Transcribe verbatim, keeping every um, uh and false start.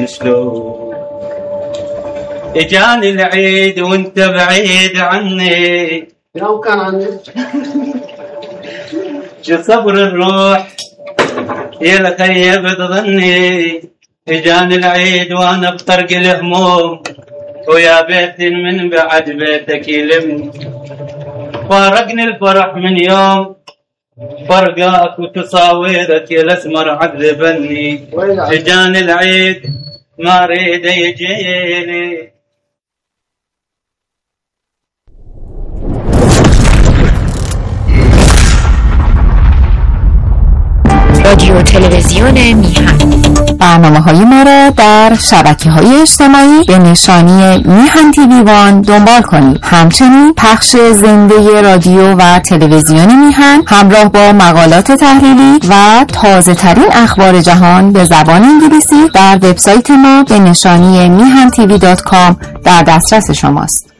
شلون اجاني العيد وانت بعيد عني لو كان عني شو صبر الروح يا لخيب تظني اجاني العيد وانا بطرق الهموم ويا بيت من بعد بيتك يلم فارقني الفرح من يوم فرقاك وتصاويرك يا الاسمر عذبني اجاني العيد ما اريد يجيني. رادیو تلویزیون میهن برنامه‌های ما را در شبکه‌های اجتماعی به نشانی میهن تیوی وان دنبال کنید. همچنین پخش زنده رادیو و تلویزیون میهن همراه با مقالات تحلیلی و تازه‌ترین اخبار جهان به زبان انگلیسی در وبسایت ما به نشانی میهن تیوی دات کام در دسترس شماست.